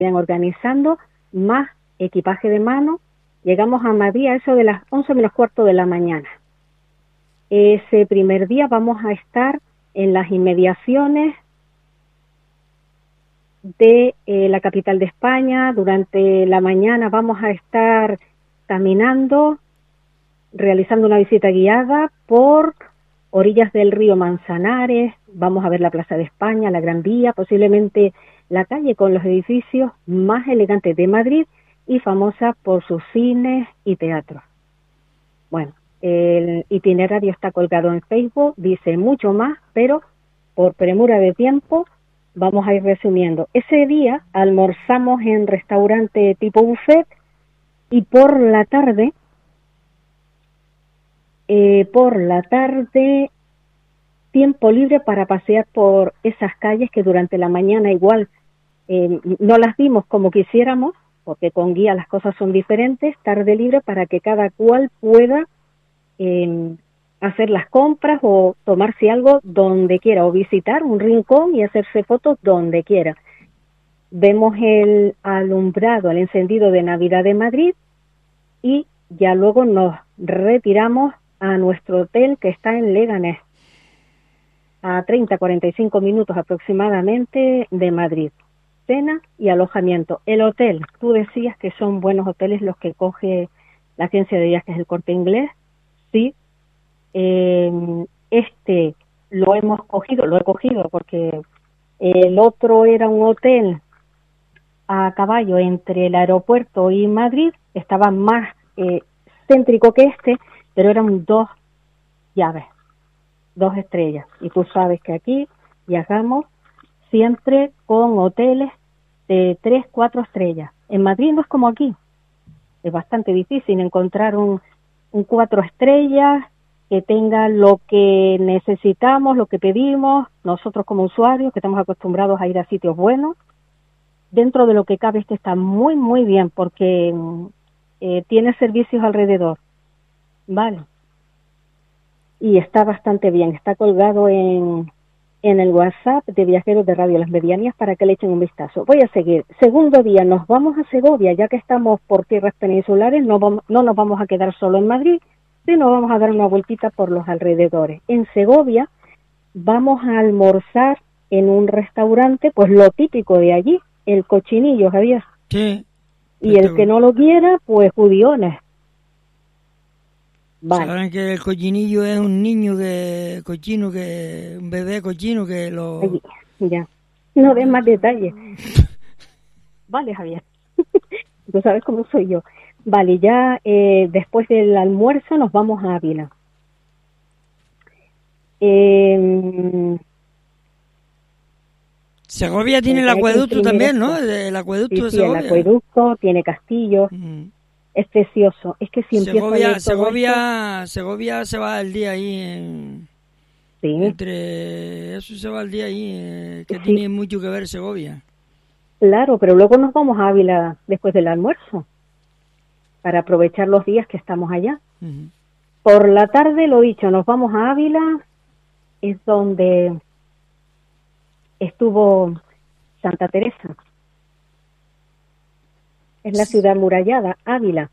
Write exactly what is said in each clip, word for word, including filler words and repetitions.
vayan organizando, más equipaje de mano. Llegamos a Madrid a eso de las once menos cuarto de la mañana. Ese primer día vamos a estar en las inmediaciones de eh, la capital de España. Durante la mañana vamos a estar caminando, realizando una visita guiada por orillas del río Manzanares. Vamos a ver la Plaza de España, la Gran Vía, posiblemente la calle con los edificios más elegantes de Madrid y famosa por sus cines y teatros. Bueno, el itinerario está colgado en Facebook, dice mucho más, pero por premura de tiempo vamos a ir resumiendo. Ese día almorzamos en restaurante tipo buffet y por la tarde, eh, por la tarde, tiempo libre para pasear por esas calles que durante la mañana igual eh, no las vimos como quisiéramos, porque con guía las cosas son diferentes. Tarde libre para que cada cual pueda eh, hacer las compras o tomarse algo donde quiera, o visitar un rincón y hacerse fotos donde quiera. Vemos el alumbrado, el encendido de Navidad de Madrid y ya luego nos retiramos a nuestro hotel que está en Leganés, a treinta a cuarenta y cinco minutos aproximadamente de Madrid. Cena y alojamiento. El hotel, tú decías que son buenos hoteles los que coge la agencia de viajes El Corte Inglés. Sí, eh, este lo hemos cogido, lo he cogido porque el otro era un hotel a caballo entre el aeropuerto y Madrid, estaba más eh, céntrico que este, pero eran dos llaves, dos estrellas. Y tú sabes que aquí viajamos siempre con hoteles de tres, cuatro estrellas. En Madrid no es como aquí. Es bastante difícil encontrar un, un cuatro estrellas que tenga lo que necesitamos, lo que pedimos, nosotros como usuarios que estamos acostumbrados a ir a sitios buenos. Dentro de lo que cabe este está muy, muy bien porque eh, tiene servicios alrededor. Vale. Y está bastante bien. Está colgado en, en el WhatsApp de Viajeros de Radio Las Medianías para que le echen un vistazo. Voy a seguir. Segundo día, nos vamos a Segovia, ya que estamos por tierras peninsulares, no, vamos, no nos vamos a quedar solo en Madrid, sino vamos a dar una vueltita por los alrededores. En Segovia vamos a almorzar en un restaurante, pues lo típico de allí, el cochinillo, Javier. Sí. Y el que no lo quiera, pues judiones. Vale. Saben que el cochinillo es un niño que cochino, que un bebé cochino que lo... Allí, ya, no des más detalles. Vale, Javier, tú sabes cómo soy yo. Vale, ya eh, después del almuerzo nos vamos a Ávila. Eh, Segovia tiene el acueducto también, ¿no? El acueducto sí, de sí, Segovia. El acueducto, tiene castillos. Mm. Es precioso. Es que si Segovia, Segovia, esto... Segovia se va el día ahí en... Sí. Entre eso se va el día ahí, eh, que sí. Tiene mucho que ver Segovia. Claro, pero luego nos vamos a Ávila después del almuerzo para aprovechar los días que estamos allá. Uh-huh. Por la tarde, lo dicho, nos vamos a Ávila, es donde estuvo Santa Teresa. Es la ciudad amurallada, Ávila.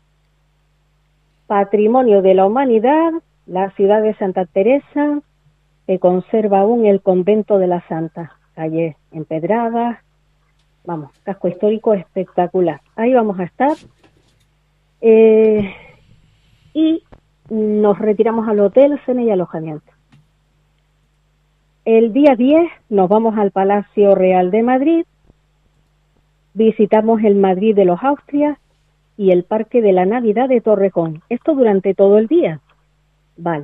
Patrimonio de la Humanidad, la ciudad de Santa Teresa, que conserva aún el convento de la Santa, calles empedradas, vamos, casco histórico espectacular. Ahí vamos a estar. Eh, y nos retiramos al hotel, cena y alojamiento. El día diez nos vamos al Palacio Real de Madrid, visitamos el Madrid de los Austrias y el Parque de la Navidad de Torrejón. Esto durante todo el día. Vale.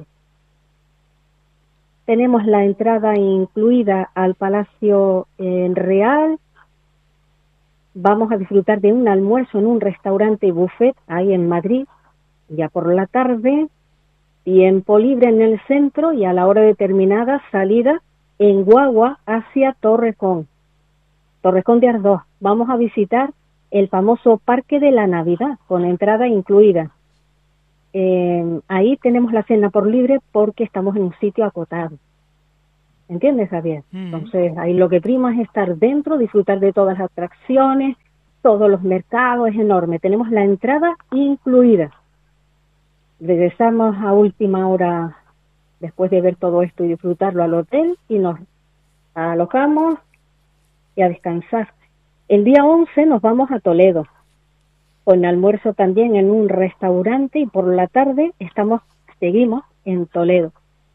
Tenemos la entrada incluida al Palacio eh, Real. Vamos a disfrutar de un almuerzo en un restaurante buffet ahí en Madrid, ya por la tarde. Tiempo libre en el centro y a la hora determinada salida en guagua hacia Torrejón. Torrejón de Ardoz. Vamos a visitar el famoso Parque de la Navidad, con entrada incluida. Eh, ahí tenemos la cena por libre porque estamos en un sitio acotado. ¿Entiendes, Javier? Mm. Entonces, ahí lo que prima es estar dentro, disfrutar de todas las atracciones, todos los mercados, es enorme. Tenemos la entrada incluida. Regresamos a última hora después de ver todo esto y disfrutarlo al hotel y nos alojamos y a descansar. El día once nos vamos a Toledo, con almuerzo también en un restaurante y por la tarde estamos seguimos en Toledo.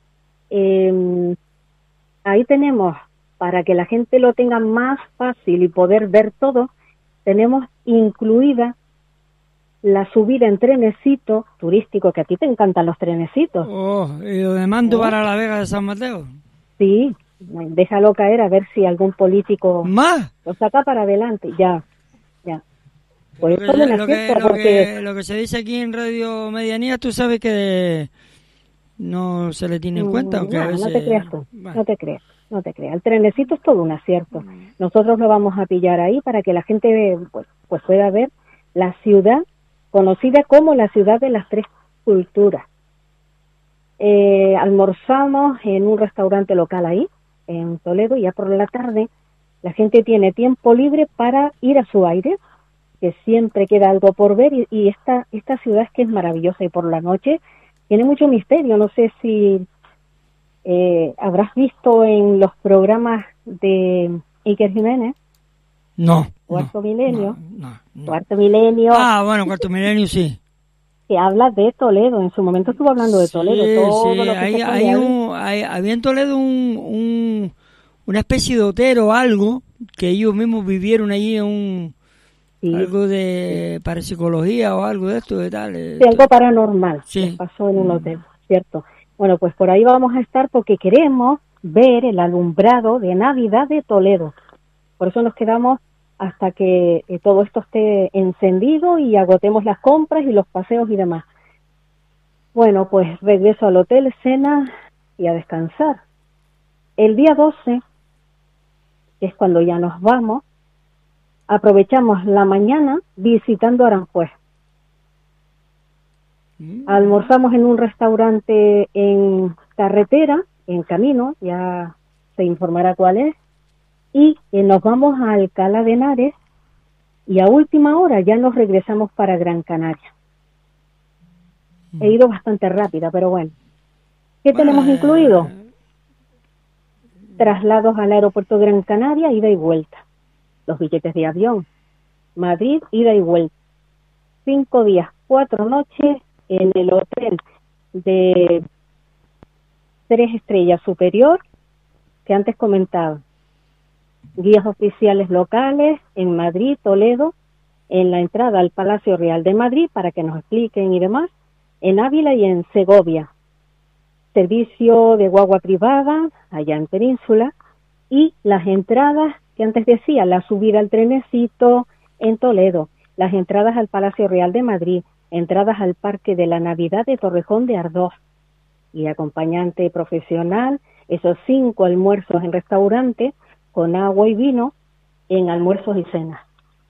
Eh, ahí tenemos, para que la gente lo tenga más fácil y poder ver todo, tenemos incluida la subida en trenecito turístico, que a ti te encantan los trenecitos. Oh, y lo demando ¿Eh? para la Vega de San Mateo. Sí, déjalo caer a ver si algún político ¿Más? lo saca para adelante. Ya, ya. Por Lo eso que, buena lo, que, fiesta, lo, porque... que, lo que se dice aquí en Radio Medianía, tú sabes que no se le tiene en cuenta. Aunque no, a veces... no te creas tú, bueno. no te creas, no te creas. El trenecito es todo un acierto. Nosotros lo vamos a pillar ahí para que la gente pues, pues pueda ver la ciudad, conocida como la ciudad de las tres culturas. Eh, almorzamos en un restaurante local ahí, en Toledo, y ya por la tarde la gente tiene tiempo libre para ir a su aire, que siempre queda algo por ver, y, y esta, esta ciudad es que es maravillosa, y por la noche tiene mucho misterio. No sé si eh, habrás visto en los programas de Iker Jiménez, No. Cuarto no, Milenio, no, no, no. Cuarto Milenio, Ah, bueno, Cuarto Milenio sí. que habla de Toledo. En su momento estuvo hablando de Toledo, Sí, todo sí, lo que hay, se hay pone ahí. un, hay, había en Toledo un, un, una especie de hotel o algo que ellos mismos vivieron allí en un, Sí, algo de parapsicología o algo de esto de tal. sí, esto. algo paranormal Sí. les pasó en un hotel, ¿cierto? Bueno, pues por ahí vamos a estar porque queremos ver el alumbrado de Navidad de Toledo. Por eso nos quedamos hasta que eh, todo esto esté encendido y agotemos las compras y los paseos y demás. Bueno, pues regreso al hotel, cena y a descansar. El día doce, que es cuando ya nos vamos, aprovechamos la mañana visitando Aranjuez. Mm. Almorzamos en un restaurante en carretera, en camino, ya se informará cuál es, y eh, nos vamos a Alcalá de Henares y a última hora ya nos regresamos para Gran Canaria. Mm. He ido bastante rápida, pero bueno. ¿Qué Bueno, tenemos eh, incluido? Traslados al aeropuerto de Gran Canaria, ida y vuelta. Los billetes de avión. Madrid, ida y vuelta. Cinco días, cuatro noches en el hotel de tres estrellas superior que antes comentaba. Guías oficiales locales en Madrid, Toledo, en la entrada al Palacio Real de Madrid para que nos expliquen y demás, en Ávila y en Segovia. Servicio de guagua privada allá en Península y las entradas que antes decía, la subida al trenecito en Toledo, las entradas al Palacio Real de Madrid, entradas al Parque de la Navidad de Torrejón de Ardoz y acompañante profesional, esos cinco almuerzos en restaurante con agua y vino en almuerzos y cenas.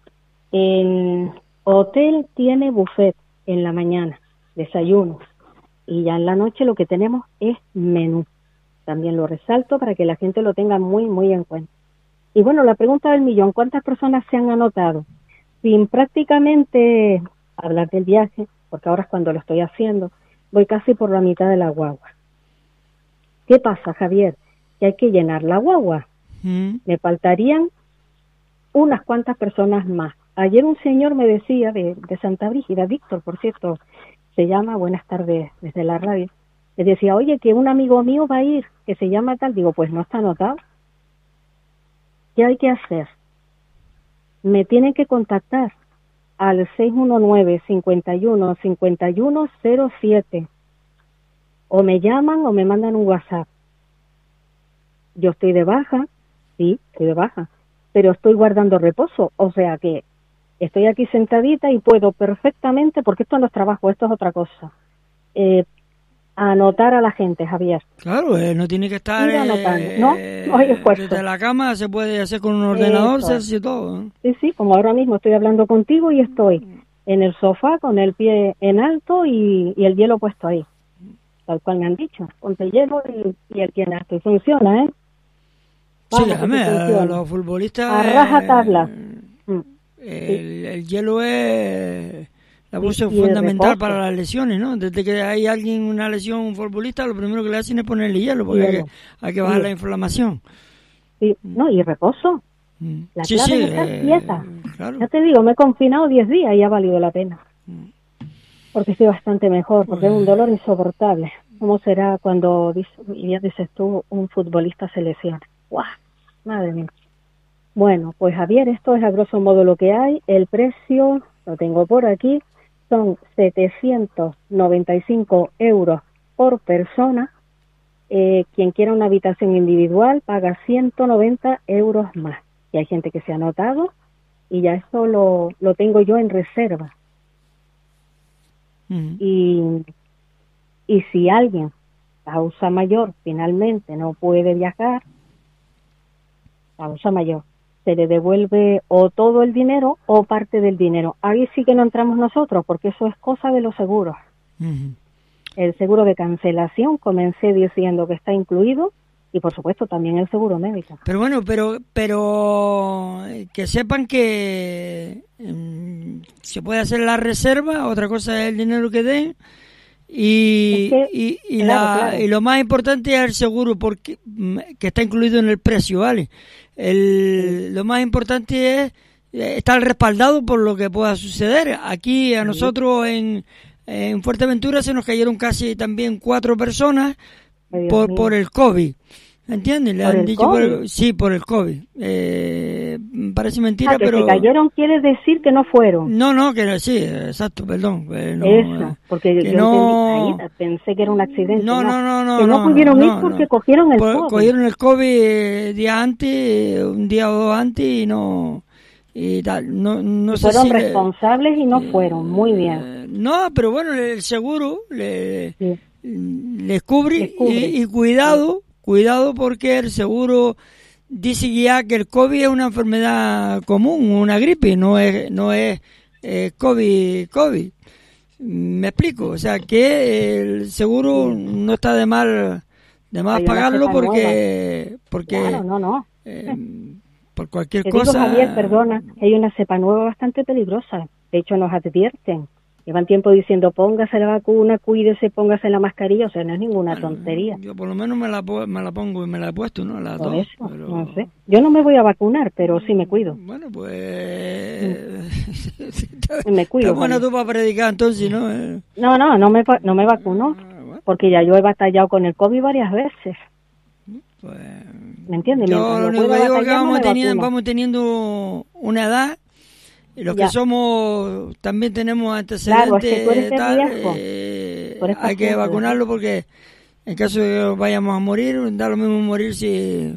El hotel tiene buffet en la mañana, desayuno, y ya en la noche lo que tenemos es menú. También lo resalto para que la gente lo tenga muy, muy en cuenta. Y bueno, la pregunta del millón, ¿cuántas personas se han anotado? Sin prácticamente hablar del viaje, porque ahora es cuando lo estoy haciendo, voy casi por la mitad de la guagua. ¿Qué pasa, Javier? Que hay que llenar la guagua. Mm. Me faltarían unas cuantas personas más. Ayer un señor me decía de, de Santa Brígida, Víctor, por cierto, se llama, buenas tardes desde la radio, le decía, oye, que un amigo mío va a ir, que se llama tal, digo, pues no está anotado. ¿Qué hay que hacer? Me tienen que contactar al seis uno nueve, cinco uno, cinco uno cero siete o me llaman o me mandan un WhatsApp. Yo estoy de baja, sí, estoy de baja, pero estoy guardando reposo, o sea que estoy aquí sentadita y puedo perfectamente, porque esto no es trabajo, esto es otra cosa, eh, anotar a la gente, Javier. Claro, eh, no tiene que estar Ir anotando, eh, no, no hay esfuerzo. desde la cama, se puede hacer con un ordenador, Eso se es. hace todo. ¿eh? Sí, sí, como ahora mismo estoy hablando contigo y estoy en el sofá con el pie en alto y, y el hielo puesto ahí, tal cual me han dicho, ponte el hielo y, y el pie en alto, y funciona, ¿eh? Vamos, sí, que dame, a funciona. los futbolistas... A raja tabla. Mm. El, el hielo es la Y- base y el fundamental reposo. para las lesiones, ¿no? Desde que hay alguien, una lesión, un futbolista, lo primero que le hacen es ponerle hielo, porque hay Hielo. que, hay que bajar Sí. la inflamación. Sí, no, y reposo. Mm. La Sí, clave sí, es estar eh, quieta. claro. Ya te digo, me he confinado diez días y ha valido la pena. Mm. Porque estoy bastante mejor, porque es un Pues- dolor insoportable. ¿Cómo será cuando, dice- y ya dices tú, un futbolista se lesiona? ¡Guau! Madre mía. Bueno, pues Javier, esto es a grosso modo lo que hay. El precio, lo tengo por aquí, son setecientos noventa y cinco euros por persona. Eh, quien quiera una habitación individual paga ciento noventa euros más. Y hay gente que se ha anotado y ya esto lo, lo tengo yo en reserva. Mm. Y, y si alguien, causa mayor, finalmente no puede viajar, causa mayor, se le devuelve o todo el dinero o parte del dinero. Ahí sí que no entramos nosotros, porque eso es cosa de los seguros. Mm. El seguro de cancelación, comencé diciendo que está incluido, y por supuesto también el seguro médico. Pero bueno, pero pero eh, que sepan que mm, se puede hacer la reserva, otra cosa es el dinero que den, y, Es que, y, y, claro, la, claro. y lo más importante es el seguro, porque mm, que está incluido en el precio, ¿vale? El, Lo más importante es eh, estar respaldado por lo que pueda suceder. Aquí a Sí. nosotros en, en Fuerteventura se nos cayeron casi también cuatro personas Ay, Dios por, mío. por el COVID. ¿Entiendes? Le ¿Por han el dicho por el- COVID? sí, por el COVID. Eh, parece mentira, Ah, que pero... se cayeron quiere decir que no fueron. No, no, que no, sí, exacto, perdón. eh, no, Eso, eh, porque que yo no- entendí, ahí, pensé que era un accidente. No, no, no, no. Que no, no, pudieron no, ir no, porque no. cogieron el Por- COVID. Cogieron el COVID eh, día antes, eh, un día o dos antes y no... Y tal, no, no Y sé fueron si le- responsables y no fueron. Muy bien. eh, no, pero bueno, el seguro le, Sí. les cubre, Les cubre. Y, y cuidado, cuidado porque el seguro dice ya que el COVID es una enfermedad común, una gripe, no es no es eh, COVID, COVID. Me explico, o sea que el seguro Sí. no está de mal de más Hay una pagarlo cepa porque porque Claro, no, no. eh, por cualquier Te digo, cosa. Javier, perdona, hay una cepa nueva bastante peligrosa. De hecho, nos advierten. Llevan tiempo diciendo, póngase la vacuna, cuídese, póngase la mascarilla. O sea, no es ninguna Bueno, tontería. Yo por lo menos me la, po- me la pongo y me la he puesto, ¿no? Las Por dos, eso, pero- no sé. Yo no me voy a vacunar, pero sí me cuido. Bueno, pues... Me cuido, Está buena Javier. tú para predicar entonces, ¿no? Eh, No, no, no me, va- no me vacuno. ah, bueno, Porque ya yo he batallado con el COVID varias veces. pues... ¿Me entiendes? Yo Mientras lo yo único pueda que digo es que batallar, no vamos me teniendo, vacuno. vamos teniendo una edad, y los Ya. que somos también tenemos Claro, antecedentes, es que tú eres de tal, riesgo. eh, Tú eres hay que paciente, vacunarlo porque en caso de que vayamos a morir, da lo mismo morir si...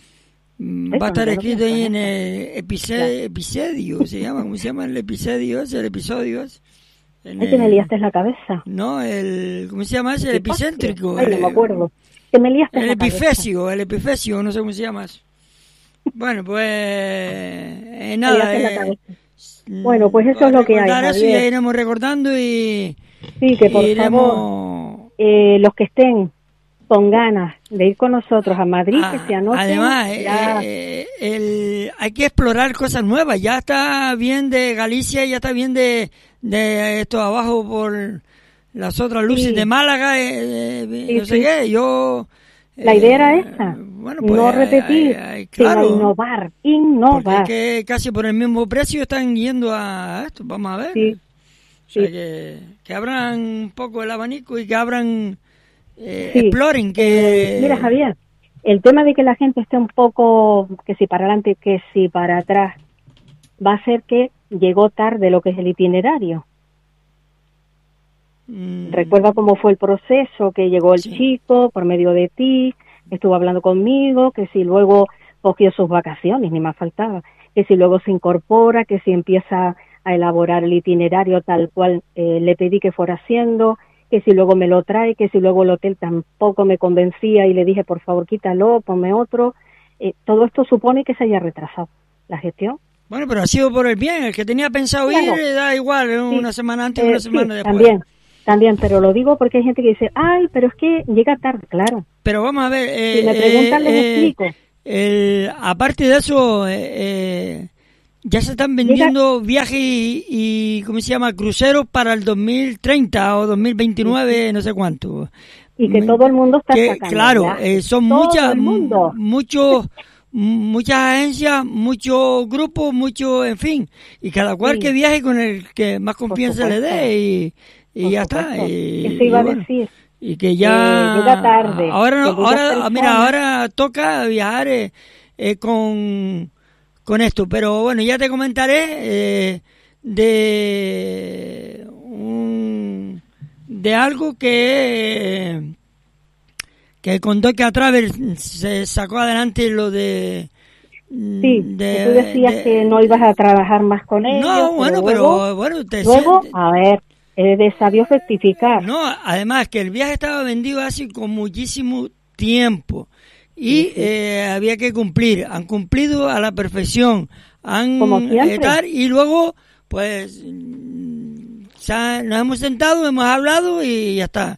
mm, Eso, Va a estar no te lo escrito ahí pienso, en eso. el episodio, episodio, se llama, ¿cómo se llama el episodio ese? El episodio ese. En Ay, que me el- liaste la cabeza. No, el, ¿cómo se llama ese? El Epifacio. epicéntrico. Ay, no eh, me acuerdo. Que me liaste El la cabeza. epifesio, el epifesio, no sé cómo se llama eso. Bueno, pues eh, Me nada. liaste la eh, cabeza. mm, Bueno, pues eso para es lo que hay, recordar eso, Javier. ya iremos recordando y Sí, que por iremos... favor, eh, los que estén con ganas de ir con nosotros a Madrid, Ah, que se anoten. además, ya. eh, el, hay que explorar cosas nuevas. Ya está bien de Galicia, ya está bien de, de esto abajo por las otras luces Sí. de Málaga, eh, eh, Sí, no sé sí. qué. Yo La eh, idea era esta, bueno, pues, no hay- repetir, hay- hay- sino claro, innovar, porque innovar. es que casi por el mismo precio están yendo a esto. Vamos a ver. Sí, O sea, sí. que, que abran un poco el abanico y que abran, eh, Sí. exploren. Que Mira, Javier, el tema de que la gente esté un poco, que si para adelante, que si para atrás, va a ser que llegó tarde lo que es el itinerario. mm, Recuerda cómo fue el proceso, que llegó el Sí. chico por medio de ti, estuvo hablando conmigo, que si luego cogió sus vacaciones, ni más faltaba, que si luego se incorpora, que si empieza a elaborar el itinerario tal cual eh, le pedí que fuera haciendo, que si luego me lo trae, que si luego el hotel tampoco me convencía y le dije, por favor, quítalo, ponme otro. Eh, todo esto supone que se haya retrasado la gestión. Bueno, pero ha sido por el bien. El que tenía pensado Claro. ir, eh, da igual, eh, Sí. una semana antes, Eh, una sí, semana después. también, también, pero lo digo porque hay gente que dice, ay, pero es que llega tarde, claro. Pero vamos a ver. Eh, Si me eh, preguntan, les eh, explico. el, aparte de eso, eh, eh, ya se están vendiendo Llega. viajes y, y, ¿cómo se llama? Cruceros para el dos mil treinta o dos mil veintinueve, sí. no sé cuánto. Y que todo el mundo está que, sacando. Claro, eh, son todo muchas, el mundo. muchos, muchas agencias, muchos grupos, muchos, en fin. Y cada cual sí. que viaje con el que más confianza le dé y, y ya está. Y, Eso iba y bueno, a decir. Y que ya... Eh, llega tarde. Ahora, ahora mira, ahora toca viajar eh, eh, con, con esto. Pero bueno, ya te comentaré eh, de un, de algo que que con Doika Travel se sacó adelante lo de... Sí, de, que tú decías de, que no ibas a trabajar más con ellos. No, bueno, luego, pero bueno... Te luego, a ver... Es de sabio rectificar. No, además que el viaje estaba vendido hace con muchísimo tiempo y sí, sí. Eh, había que cumplir. Han cumplido a la perfección. Han Como siempre. Estar, y luego, pues, ya nos hemos sentado, hemos hablado y ya está.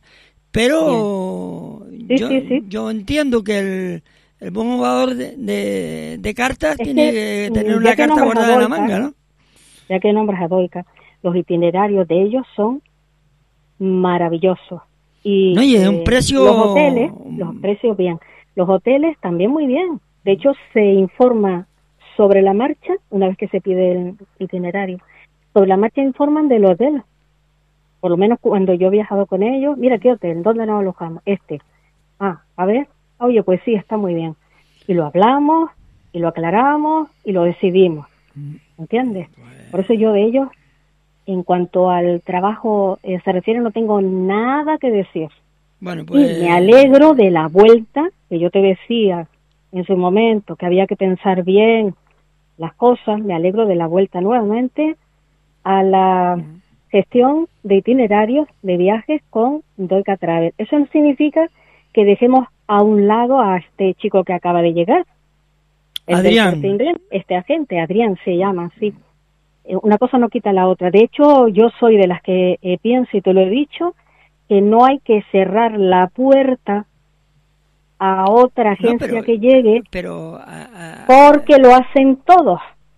Pero sí, yo, sí, sí. yo entiendo que el, el buen jugador de, de, de cartas es tiene que, que tener una que carta guardada en la manga, ¿no? Ya que nombras a Doika. Los itinerarios de ellos son maravillosos. Y no, y es eh, un precio... los hoteles, los precios bien. Los hoteles también muy bien. De hecho, se informa sobre la marcha, una vez que se pide el itinerario, sobre la marcha informan del hotel. Por lo menos cuando yo he viajado con ellos, mira qué hotel, ¿dónde nos alojamos? Este. Ah, a ver, oye, pues sí, está muy bien. Y lo hablamos, y lo aclaramos, y lo decidimos. ¿Entiendes? Por eso yo de ellos... En cuanto al trabajo eh, se refiere, no tengo nada que decir. Bueno, pues... Y me alegro de la vuelta, que yo te decía en su momento, que había que pensar bien las cosas, me alegro de la vuelta nuevamente a la gestión de itinerarios de viajes con Doika Travel. Eso no significa que dejemos a un lado a este chico que acaba de llegar. Adrián. Este, este agente, Adrián se llama, sí. Una cosa no quita la otra. De hecho, yo soy de las que eh, pienso, y te lo he dicho, que no hay que cerrar la puerta a otra agencia no, pero, que llegue, pero, uh, porque lo hacen todos.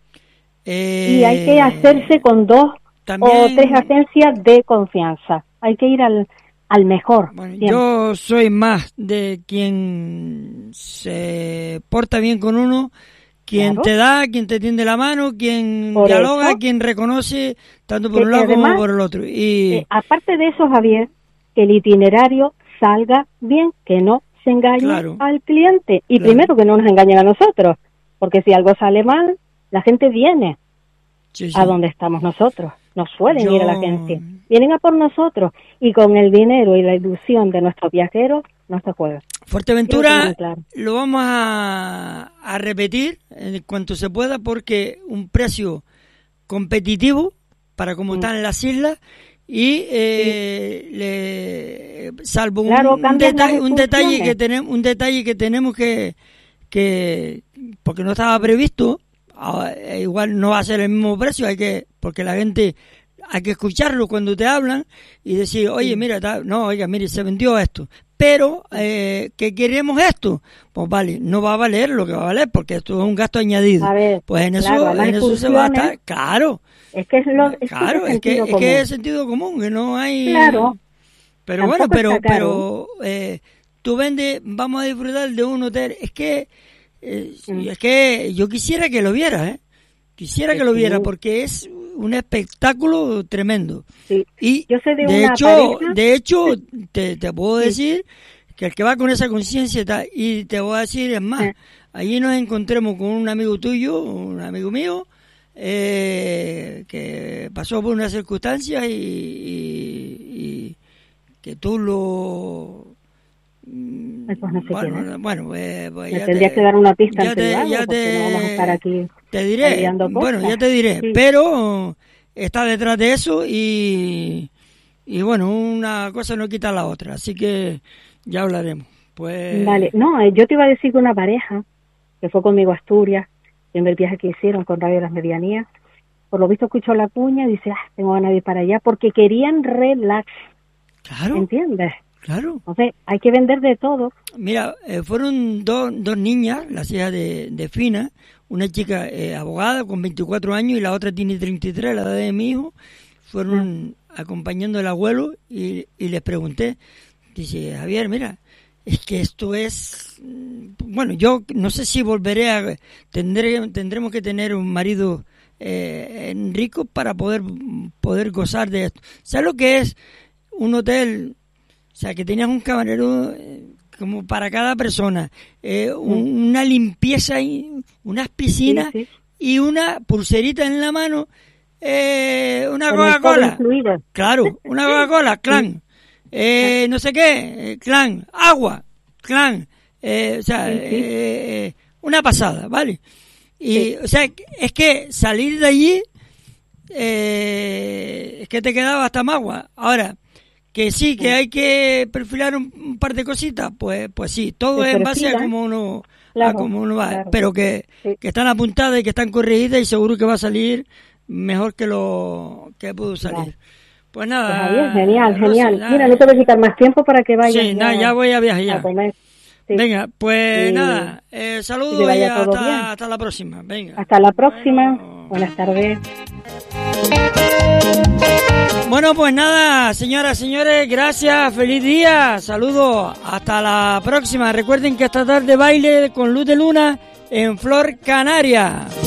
Eh, y hay que hacerse con dos también, o tres agencias de confianza. Hay que ir al, al mejor. Bueno, yo soy más de quien se porta bien con uno, quien claro. te da, quien te tiende la mano, quien por dialoga, eso, quien reconoce tanto por un lado además, como por el otro. Y eh, aparte de eso, Javier, que el itinerario salga bien, que no se engañe claro. al cliente. Y claro. primero que no nos engañen a nosotros, porque si algo sale mal, la gente viene sí, sí. a donde estamos nosotros. No suelen yo... ir a la agencia. Vienen a por nosotros. Y con el dinero y la ilusión de nuestros viajeros, no se juega. Fuerteventura claro. lo vamos a, a repetir en cuanto se pueda, porque un precio competitivo para como mm. están las islas y eh, sí. le, salvo claro, un, un, detalle, un detalle que tenemos un detalle que tenemos que que porque no estaba previsto, igual no va a ser el mismo precio, hay que porque la gente hay que escucharlo cuando te hablan y decir, oye, sí. mira, no, oiga, mire, se vendió esto, pero eh, que queremos esto, pues vale, no va a valer lo que va a valer, porque esto es un gasto añadido. A ver, pues en eso, claro, en eso se va a estar, claro. Es que es lo, es claro, que es, es que es que es sentido común, que no hay. Claro. Pero Tampoco bueno, pero pero eh, tú vendes, vamos a disfrutar de un hotel, es que eh, mm. es que yo quisiera que lo vieras, ¿eh? Quisiera que, que lo viera, porque es un espectáculo tremendo. Sí. Y yo sé de, de una hecho, pareja... de hecho, te, te puedo sí. decir que el que va con esa conciencia, y te voy a decir, es más, sí. allí nos encontremos con un amigo tuyo, un amigo mío, eh, que pasó por unas circunstancias y, y, y que tú lo... Pues no sé bueno, qué, ¿eh? bueno, eh, pues ya tendrías que dar una pista ya en te, privado, ya te, no vamos a estar aquí te diré, bueno, ya te diré, sí. pero está detrás de eso y, y bueno, una cosa no quita la otra, así que ya hablaremos. Pues vale, no, yo te iba a decir que una pareja que fue conmigo a Asturias, en el viaje que hicieron con Radio de las Medianías, por lo visto escuchó la cuña y dice, ah, tengo ganas de ir para allá, porque querían relax. Claro. ¿Entiendes? Claro. Entonces, hay que vender de todo. Mira, eh, fueron dos, dos niñas, las hijas de, de Fina, una chica eh, abogada con veinticuatro años y la otra tiene treinta y tres, la edad de mi hijo. Fueron ah. acompañando al abuelo y, y les pregunté, dice, Javier, mira, es que esto es, bueno, yo no sé si volveré a, tendré, tendremos que tener un marido eh, rico para poder, poder gozar de esto. ¿Sabes lo que es un hotel? O sea, que tenías un camarero eh, como para cada persona, eh, un, una limpieza, y unas piscinas sí, sí. y una pulserita en la mano, eh, una Coca-Cola. Claro, una Coca-Cola, clan. Sí. Eh, no sé qué, eh, clan, agua, clan, eh, o sea, sí, sí. Eh, una pasada, ¿vale? Y, sí. o sea, es que salir de allí, eh, es que te quedaba hasta magua. Ahora, que sí, que hay que perfilar un, un par de cositas, pues pues sí, todo es en base a cómo uno, claro, a cómo uno va, claro. pero que, sí. que están apuntadas y que están corregidas y seguro que va a salir mejor que lo que pudo salir. Claro. Pues nada. Pues, genial, genial. No sé, Mira, no te voy a quitar más tiempo para que vayas. Sí, nada, ya voy a viajar ya. A comer. Sí. Venga, pues y, nada, eh, saludos y, y hasta, hasta la próxima. Venga. Hasta la próxima. Bueno. Buenas tardes. Bueno, pues nada, señoras, señores, gracias, feliz día, saludos, hasta la próxima. Recuerden que esta tarde baile con Luz de Luna en Flor Canaria.